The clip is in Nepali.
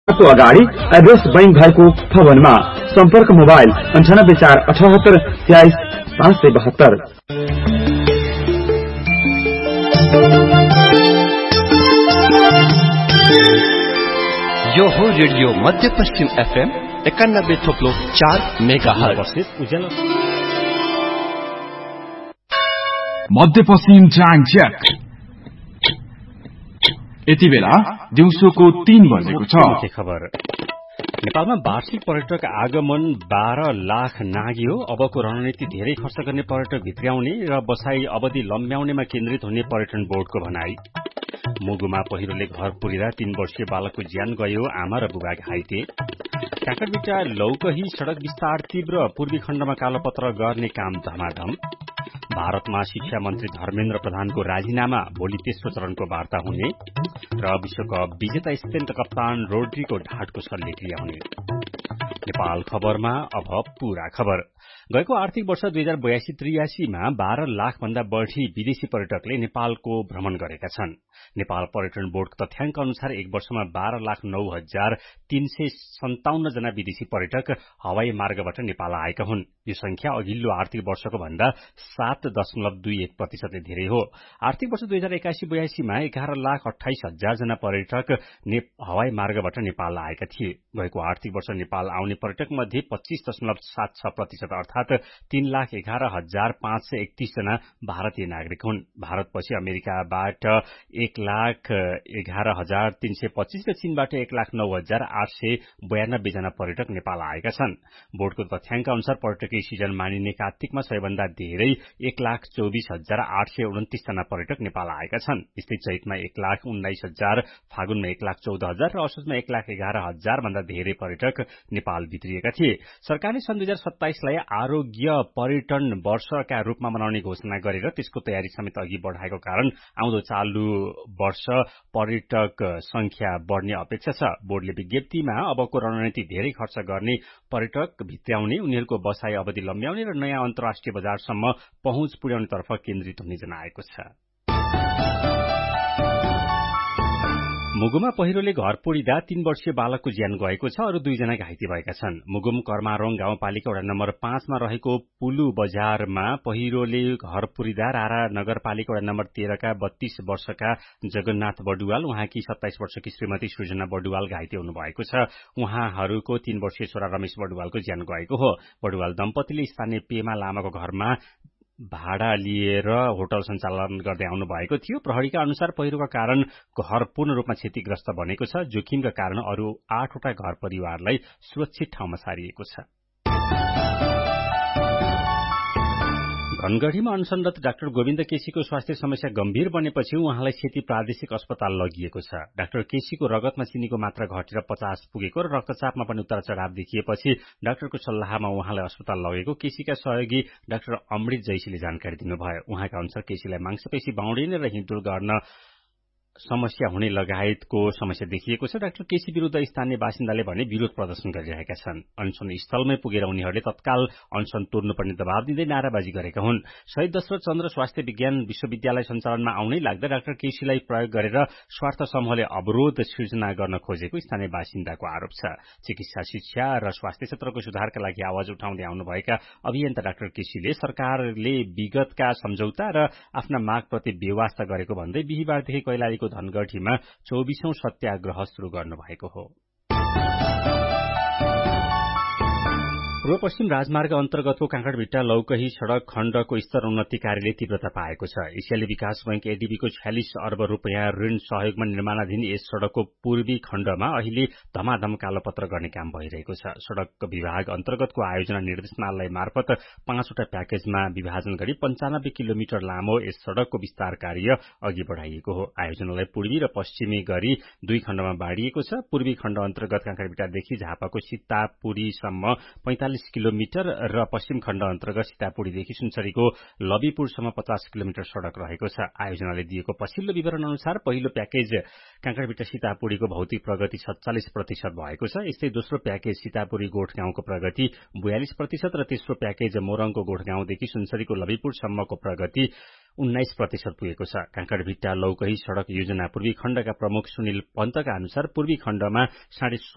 अगाडि एड्रेस बैंक भएको भवनमा सम्पर्क मोबाइल 9848833572। यो हो रेडियो मध्यपश्चिम FM 91.4 मेगाहर्ज। मध्यपश्चिम टाइम चेक। यति बेला दिउँसोको 3 बजेको छ। खबर नेपालमा वार्षिक पर्यटक आगमन 12 लाख नाग्यो। अबको रणनीति धेरै खर्च गर्ने पर्यटक भित्र्याउने र बसाई अवधि लम्ब्याउनेमा केन्द्रित हुने पर्यटन बोर्डको भनाई। मुगुमा पहिरोले घर पुरिँदा 3 वर्षीय बालकको ज्यान गयो, आमा र बुबा घाइते। काँकडबिटा लौकही सड़क विस्तार तीव्र, पूर्वी खण्डमा कालोपत्र गर्ने काम धमाधम। भारतमा शिक्षा मन्त्री धर्मेन्द्र प्रधानको राजीनामा, भोलि तेस्रो चरणको वार्ता हुने। र विश्वकप विजेता स्पेनको कप्तान रोड्रीको ढाडको शल्यक्रिया हुने। नेपाल खबरमा अब पूरा खबर। गएको आर्थिक वर्ष 2082-83 मा 12 लाख भन्दा बढ़ी विदेशी पर्यटकले नेपालको भ्रमण गरेका छन्। नेपाल पर्यटन बोर्डको तथ्याङ्क अनुसार एक वर्षमा 12,09,357 जना विदेशी पर्यटक हवाई मार्गबाट नेपाल आएका हुन्। यो संख्या अघिल्लो आर्थिक वर्षको भन्दा 7.21% धेरै हो। आर्थिक वर्ष 2081-82 मा 11,28,000 जना पर्यटक हवाई मार्गबाट नेपाल आएका थिए। गएको आर्थिक वर्ष नेपाल आउने पर्यटक मध्ये 25.76% अर्थात 3,11,531 जना भारतीय नागरिक हुन्। भारतपछि अमेरिकाबाट 1,11,325 र चीनबाट 1,09,892 जना पर्यटक नेपाल आएका छन्। बोर्डको तथ्याङ्क अनुसार पर्यटकीय सिजन मानिने कार्तिकमा सबैभन्दा धेरै 1,24,829 जना पर्यटक नेपाल आएका छन्। यस्तै चैतमा 1,19,000, फागुनमा 1,14,000 र असोजमा 1,11,000 भन्दा धेरै पर्यटक नेपाल भित्रिएका थिए। सरकारले सन् 2027 लाई आरोग्य पर्यटन वर्षका रूपमा मनाउने घोषणा गरेर त्यसको तयारी समेत अघि बढ़ाएको कारण आउँदो चालू वर्ष पर्यटक संख्या बढ़ने अपेक्षा छ। बोर्डले विज्ञप्तिमा अबको रणनीति धेरै खर्च गर्ने पर्यटक भित्र्याउने, उनीहरूको बसाई अवधि लम्ब्याउने र नयाँ अन्तर्राष्ट्रिय बजारसम्म पहुँच पुर्याउनेतर्फ केन्द्रित हुने जनाएको छ। मुगुमा पहिरोले घर पोडिँदा 3 वर्षीय बालकको ज्यान गएको छ, अरू 2 जना घाइते भएका छन्। मुगुम कर्मारोङ गाउँपालिका वडा नम्बर 5 मा रहेको पुलु बजारमा पहिरोले घर पुरिँदा रारा नगरपालिका वडा नम्बर 13 का 32 वर्षका जगन्नाथ बडुवाल, उहाँकी 27 वर्षकी श्रीमती सृजना बडुवाल घाइते हुनु भएको छ। उहाँहरूको 3 वर्षीय छोरा रमेश बडुवालको ज्यान गएको हो। बडुवाल दम्पतिले स्थानीय पेमा लामाको घरमा भाडा लिएर होटल सञ्चालन गर्दै आउनु भएको थियो। प्रहरीका अनुसार पहिरोका कारण घर पूर्ण रूपमा क्षतिग्रस्त बनेको छ। जोखिमका कारण अरू 8 वटा घर परिवारलाई सुरक्षित ठाउँमा सारिएको छ। धनगढ़ीमा अनसनरत डाक्टर गोविन्द केसीको स्वास्थ्य समस्या गम्भीर बनेपछि उहाँलाई सेती प्रादेशिक अस्पताल लगिएको छ। डाक्टर केसीको रगतमा चिनीको मात्रा घटेर 50 पुगेको र रक्तचापमा पनि उतार चढाव देखिएपछि डाक्टरको सल्लाहमा उहाँलाई अस्पताल लगेको केसीका सहयोगी डाक्टर अमृत जैसीले जानकारी दिनुभयो। उहाँका अनुसार केसीलाई मांसपेशी बाउडिने र हिँडडुल गर्न समस्या हुने लगायतको समस्या देखिएको छ। डाक्टर केसी विरुद्ध स्थानीय बासिन्दाले भने विरोध प्रदर्शन गरिरहेका छन्। अनसन स्थलमै पुगेर उनीहरूले तत्काल अनसन तोड्नुपर्ने दबाव दिँदै नाराबाजी गरेका हुन्। शहीद दशरथ चन्द्र स्वास्थ्य विज्ञान विश्वविद्यालय सञ्चालनमा आउनै लाग्दा डाक्टर केसीलाई प्रयोग गरेर स्वार्थ समूहले अवरोध सृजना गर्न खोजेको स्थानीय बासिन्दाको आरोप छ। चिकित्सा शिक्षा र स्वास्थ्य क्षेत्रको सुधारका लागि आवाज उठाउँदै आउनुभएका अभियन्ता डाक्टर केसीले सरकारले विगतका सम्झौता र आफ्ना मागप्रति बेवास्ता गरेको भन्दै बिहीबारदेखि कैलालीको धनगढ़ीमा 24औं सत्याग्रह शुरू गर्नुभएको हो। पूर्व पश्चिम राजमार्ग अन्तर्गतको काँकडभिट्टा लौकही सड़क खण्डको स्तर उन्नति कार्यले तीव्रता पाएको छ। एसियाली विकास बैंक एडीबीको 46 अर्ब रुपियाँ ऋण सहयोगमा निर्माणाधीन यस सड़कको पूर्वी खण्डमा अहिले धमाधम कालोपत्र गर्ने काम भइरहेको छ। सड़क विभाग अन्तर्गतको आयोजना निर्देशनालय मार्फत 5 वटा प्याकेजमा विभाजन गरी 95 किलोमिटर लामो यस सड़कको विस्तार कार्य अघि बढ़ाइएको हो। आयोजनालाई पूर्वी र पश्चिमी गरी 2 खण्डमा बाँडिएको छ। पूर्वी खण्ड अन्तर्गत काँकडभिट्टादेखि झापाको सीतापुरीसम्म 45 किलोमिटर र पश्चिम खण्ड अन्तर्गत सीतापुरीदेखि सुनसरीको लबीपुरसम्म 50 किलोमिटर सड़क रहेको छ। आयोजनाले दिएको पछिल्लो विवरण अनुसार पहिलो प्याकेज काँकडभिट्टा सीतापुरीको भौतिक प्रगति 47% भएको छ। यस्तै दोस्रो प्याकेज सीतापुरी गोठगाउँको प्रगति 42% र तेस्रो प्याकेज मोरङको गोठगाउँदेखि सुनसरीको लबीपुरसम्मको प्रगति 19% पुगेको छ। काँकडभिट्टा लौकही सड़क योजना पूर्वी खण्डका प्रमुख सुनिल पन्तका अनुसार पूर्वी खण्डमा